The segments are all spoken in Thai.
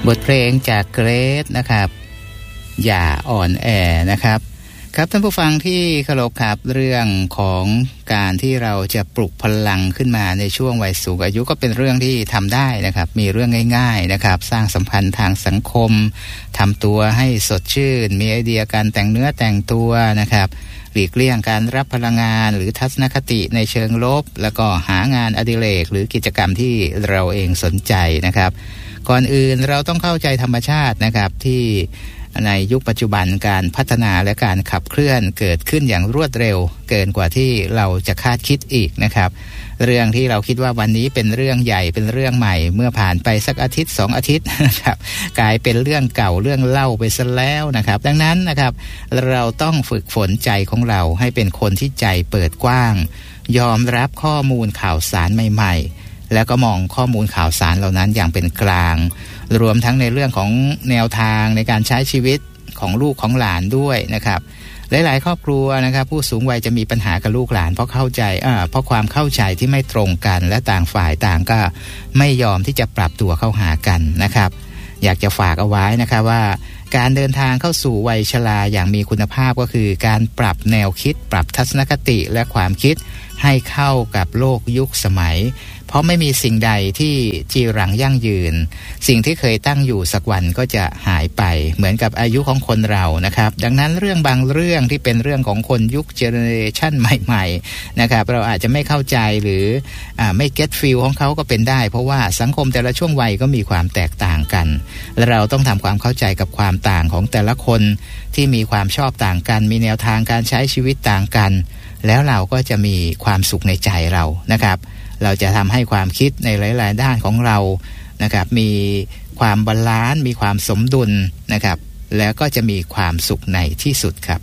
บทเพลงจากเกรซนะครับอย่าอ่อนแอนะครับครับท่านผู้ฟังที่เคารพครับเรื่องของการที่เราจะปลุกพลังขึ้นมาในช่วงวัยสูงอายุก็เป็นเรื่องที่ทำได้นะครับมีเรื่องง่ายๆนะครับสร้างสัมพันธ์ทางสังคมทำตัวให้สดชื่นมีไอเดียการแต่งเนื้อแต่งตัวนะครับหลีกเลี่ยงการรับพลังงานหรือทัศนคติในเชิงลบแล้วก็หางานอดิเรกหรือกิจกรรมที่เราเองสนใจนะครับก่อนอื่นเราต้องเข้าใจธรรมชาตินะครับที่ในยุคปัจจุบันการพัฒนาและการขับเคลื่อนเกิดขึ้นอย่างรวดเร็วเกินกว่าที่เราจะคาดคิดอีกนะครับเรื่องที่เราคิดว่าวันนี้เป็นเรื่องใหญ่เป็นเรื่องใหม่เมื่อผ่านไปสักอาทิตย์2อาทิตย์นะครับกลายเป็นเรื่องเก่าเรื่องเล่าไปซะแล้วนะครับดังนั้นนะครับเราต้องฝึกฝนใจของเราให้เป็นคนที่ใจเปิดกว้างยอมรับข้อมูลข่าวสารใหม่ๆแล้วก็มองข้อมูลข่าวสารเหล่านั้นอย่างเป็นกลางรวมทั้งในเรื่องของแนวทางในการใช้ชีวิตของลูกของหลานด้วยนะครับหลายๆครอบครัวนะครับผู้สูงวัยจะมีปัญหากับลูกหลานเพราะความเข้าใจที่ไม่ตรงกันและต่างฝ่ายต่างก็ไม่ยอมที่จะปรับตัวเข้าหากันนะครับอยากจะฝากเอาไว้นะครับว่าการเดินทางเข้าสู่วัยชราอย่างมีคุณภาพก็คือการปรับแนวคิดปรับทัศนคติและความคิดให้เข้ากับโลกยุคสมัยเพราะไม่มีสิ่งใดที่จีรังยั่งยืนสิ่งที่เคยตั้งอยู่สักวันก็จะหายไปเหมือนกับอายุของคนเรานะครับดังนั้นเรื่องบางเรื่องที่เป็นเรื่องของคนยุคเจเนอเรชันใหม่ๆนะครับเราอาจจะไม่เข้าใจหรือไม่เก็ตฟีลของเขาก็เป็นได้เพราะว่าสังคมแต่ละช่วงวัยก็มีความแตกต่างกันและเราต้องทำความเข้าใจกับความต่างของแต่ละคนที่มีความชอบต่างกันมีแนวทางการใช้ชีวิตต่างกันแล้วเราก็จะมีความสุขในใจเรานะครับเราจะทำให้ความคิดในหลายๆด้านของเรานะครับมีความบาลานซ์มีความสมดุลนะครับแล้วก็จะมีความสุขในที่สุดครับ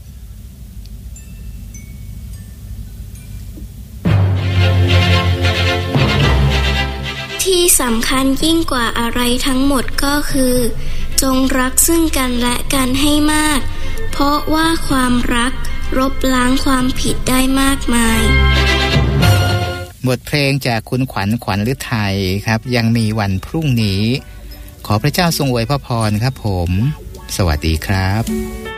ที่สำคัญยิ่งกว่าอะไรทั้งหมดก็คือจงรักซึ่งกันและกันให้มากเพราะว่าความรักลบล้างความผิดได้มากมายบทเพลงจากคุณขวัญฤทัยครับยังมีวันพรุ่งนี้ขอพระเจ้าทรงอวยพรครับผมสวัสดีครับ